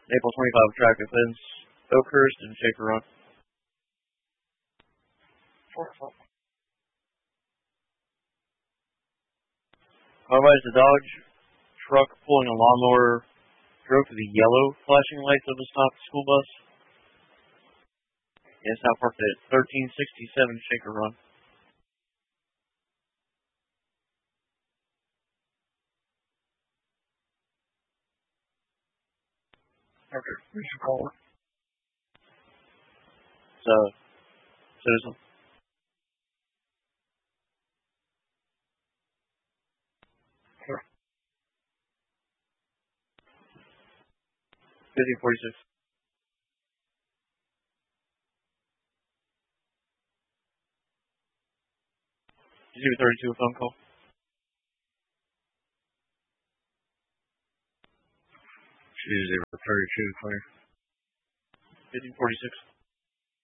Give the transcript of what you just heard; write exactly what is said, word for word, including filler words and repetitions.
April twenty-five track offense, Oakhurst and Shaker Run. Otherwise, the Dodge truck pulling a lawnmower drove through the yellow flashing lights of the stopped school bus. It's now parked at thirteen sixty-seven Shaker Run. Okay, we should call it. It's a citizen. Sure. fifteen forty-six. Did you thirty-two a phone call? She's zero thirty-two, clear. fifteen forty-six.